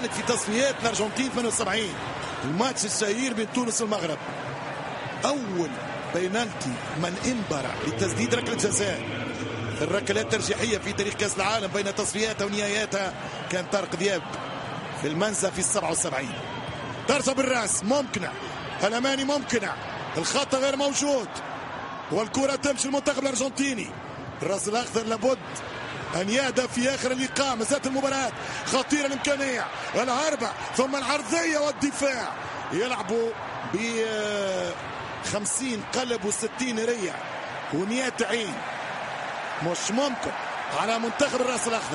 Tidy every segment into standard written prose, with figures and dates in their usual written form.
في تصفيات الأرجنتين 78 الماتش الشهير بين تونس والمغرب. أول بينالتي من انبرع لتسديد ركلة جزاء الركلات الترجيحية في تاريخ كأس العالم بين تصفياتها ونهاياتها كان طارق دياب في المنزه في 77. ضربة بالراس ممكنة، الأماني ممكنة، الخطأ غير موجود والكرة تمشي المنتخب الأرجنتيني. الراس الأخضر لابد أن يهدف في آخر اللقاء. مسات المباراة خطيرة الإمكانية، الهربة ثم العرضية والدفاع. يلعبوا ب 50 قلب و60 رية و100 عين. مش ممكن على منتخب الراس الأخضر.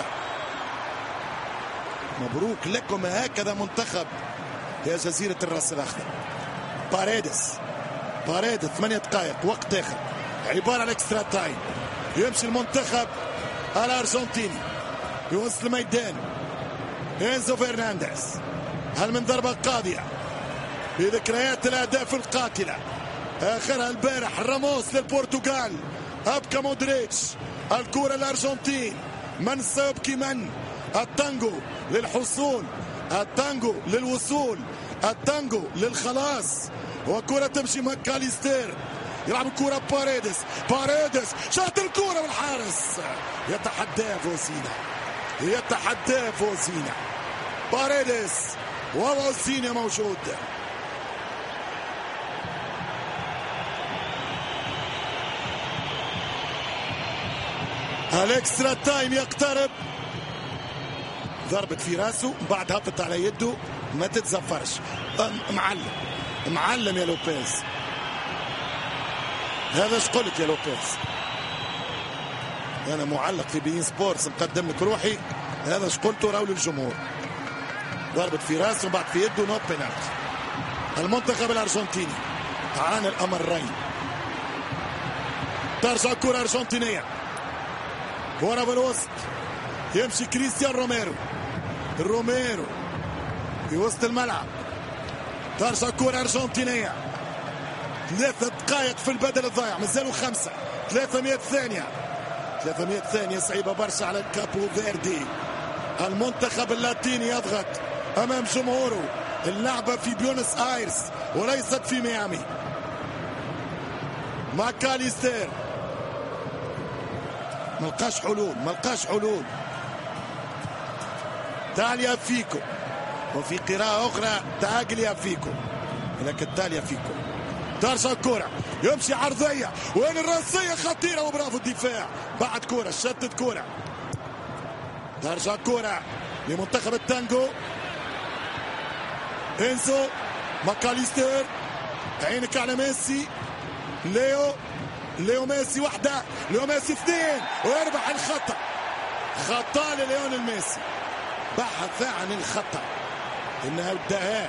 مبروك لكم، هكذا منتخب يا جزيرة الراس الأخضر. باريدس 8 دقائق وقت آخر، عبارة عن اكسترا تايم. يمشي المنتخب الأرجنتيني يوصل الميدان. إنزو فرنانديز، هل من ضربة قاضية بذكريات الأهداف القاتلة آخرها البارح راموس للبرتغال. أبكى مودريتش، الكرة الأرجنتين، من سيبكي من؟ التانجو للحصول، التانجو للوصول، التانجو للخلاص. وكرة تمشي ماكاليستير، يلعب الكرة باريدس شاط الكرة والحارس يتحداه فوزينا. باريدس وفوزينا موجود. الاكسترا تايم يقترب. ضربت في راسه بعد هبط على يده، ما تتزفرش. معلم يا لوبيز، هذا ايش قلت يا لوبيز؟ انا معلق في بين سبورتس مقدم لك روحي، هذا ايش قلته راهو للجمهور. ضربت في راسه بعد في يده، نو بينالتي. المنتخب الارجنتيني عانى الامرين. ترجع الكره ارجنتينيه، كره بالوسط، يمشي كريستيان روميرو في وسط الملعب. ترجع الكره ارجنتينيه، 3 دقائق في البدل الضايع، مازالوا 5. 300 ثانية صعيبة برشا على الكابو فيردي. المنتخب اللاتيني يضغط أمام جمهوره. اللعبة في بيونس آيرس وليست في ميامي. ماكاليستير ملقاش حلول. تاليا فيكو، وفي قراءة أخرى تاجليا فيكو، لكن تاليا فيكو. ترجع الكرة، يمشي عرضية، وين الرأسية خطيرة وبرافو الدفاع. بعد كرة شتت كرة. ترجع الكرة لمنتخب التانجو. إنزو ماكاليستير، عينك على ميسي. ليو ميسي واحدة، ليو ميسي 2 ويربح الخطأ. خطأ لليونيل ميسي، بحث عن الخطأ. إنها الدهاء،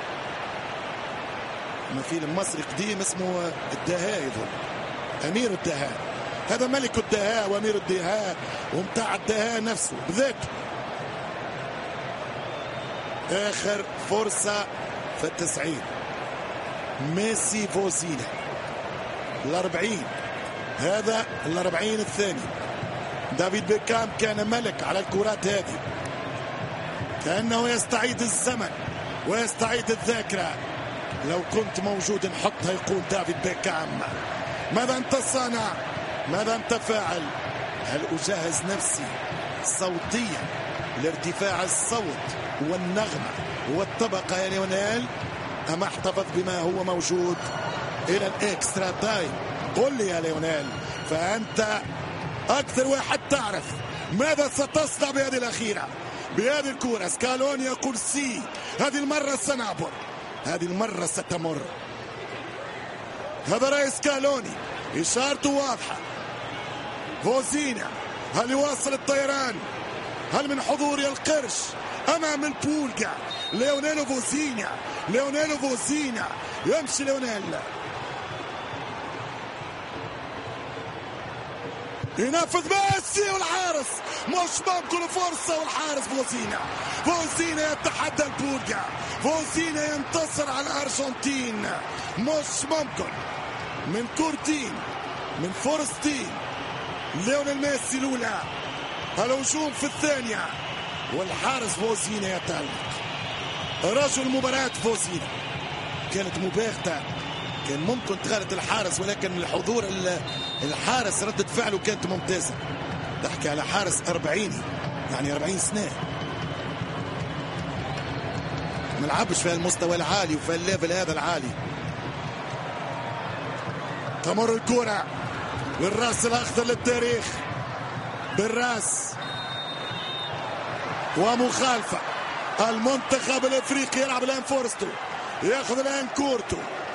ما فيلم مصري قديم اسمه الدهاء، يظن أمير الدهاء. هذا ملك الدهاء وأمير الدهاء ومتاع الدهاء نفسه بذاك. آخر فرصة في 90. ميسي فوزينا 40. هذا 40 الثاني. دافيد بيكام كان ملك على الكرات هذه، كأنه يستعيد الزمن ويستعيد الذاكرة. لو كنت موجود نحطها، يقول دافيد بيكام. ماذا أنت صانع؟ ماذا أنت فاعل؟ هل أجهز نفسي صوتيا لارتفاع الصوت والنغمة والطبقة يا ليونيل، أم احتفظ بما هو موجود إلى الإكسترا تايم؟ قل لي يا ليونيل، فأنت أكثر واحد تعرف ماذا ستصنع بهذه الأخيرة، بهذه الكرة. سكالوني يقول سي، هذه المرة سنعبر، هذه المرة ستمر. هذا رئيس سكالوني، إشارته واضحة. فوزينا، هل يواصل الطيران؟ هل من حضور القرش أمام البولجا؟ ليونيل فوزينا، يمشي ليونيل، ينفذ ميسي والحارس مش ممكن. فرصة والحارس فوزينا يتحدى البولجا. فوزينا ينتصر على الأرجنتين، مش ممكن. من كورتين، من فرصتين. ليونيل ميسي الأولى، الهجوم في الثانية. والحارس فوزينا يتألق. رجل المباراة فوزينا، كانت مباغتة، كان ممكن تغلط الحارس، ولكن الحضور الحارس ردة فعله كانت ممتازة. تحكي على حارس 40 يعني 40 سنة، ما لعبش في المستوى العالي وفي الليفل هذا العالي. تمر الكرة للراس الأخضر للتاريخ بالراس، ومخالفة. المنتخب الافريقي يلعب الان فورستو، ياخذ الان كورتو.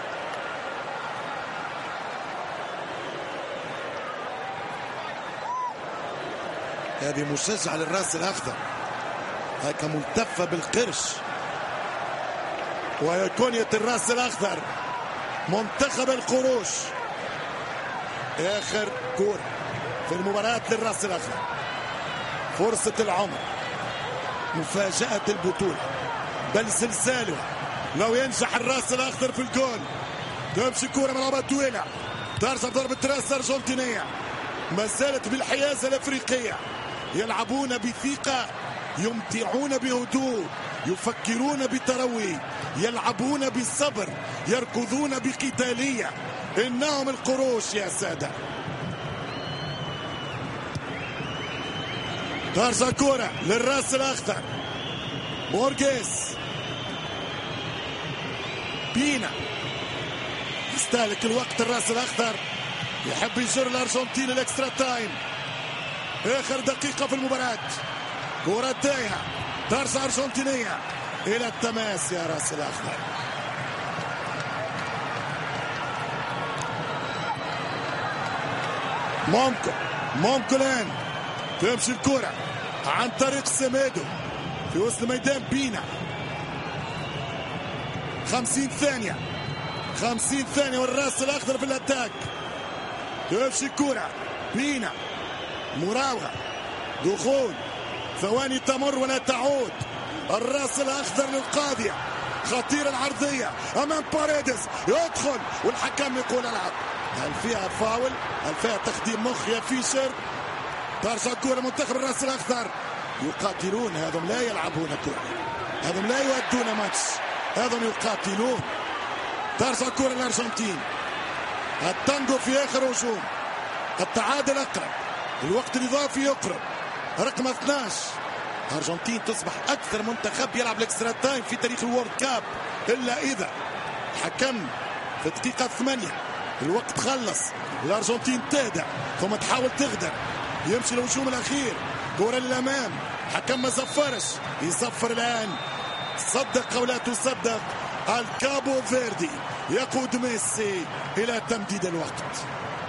هذه مشجعة للراس الاخضر، هيك ملتفة بالقرش، ويكونية الراس الاخضر منتخب القروش. اخر كورة في المباراة للراس الاخضر، فرصة العمر، مفاجأة البطولة بل زلزالها لو ينجح الراس الأخضر في الجول. تمشي كورة ملعبة طويلة، ترجع ضربة راس أرجنتينية، ما زالت بالحيازة الأفريقية. يلعبون بثقة، يمتعون بهدوء، يفكرون بتروي، يلعبون بالصبر، يركضون بقتالية. إنهم القروش يا سادة. ترجع كرة للراس الأخضر، بورغيس، بينا يستهلك الوقت. الراس الأخضر يحب يجر الأرجنتين الإكسترا تايم. آخر دقيقة في المباراة، كرة تايهة، ترجع أرجنتينية إلى التماس يا راس الأخضر. ممكن الآن تمشي الكرة عن طريق سميدو في وسط الميدان. بينا 50 ثانية والراس الأخضر في الأتاك. تمشي الكرة، بينا مراوغة، دخول، ثواني تمر ولا تعود. الراس الأخضر للقاضية، خطيرة العرضية أمام باريدس، يدخل والحكم يقول العب. هل فيها فاول؟ هل فيها تقديم مخ يا فيشر؟ ترجع كرة منتخب الراس الأخضر. يقاتلون، هذم لا يلعبون كرة، هذم لا يودون ماتش، هذم يقاتلون. ترجع كرة الأرجنتين، التانجو في آخر هجوم، التعادل أقرب، الوقت الإضافي يقرب. رقم 12، الأرجنتين تصبح أكثر منتخب يلعب الإكسترا تايم في تاريخ الوورد كاب، إلا إذا حكم في الدقيقة 8 الوقت خلص. الأرجنتين تهدى ثم تحاول تغدر، يمشي الهجوم الأخير، كرة للأمام، حكم ما زفرش، يصفر الآن. صدق أو لا تصدق، الكابو فيردي يقود ميسي إلى تمديد الوقت.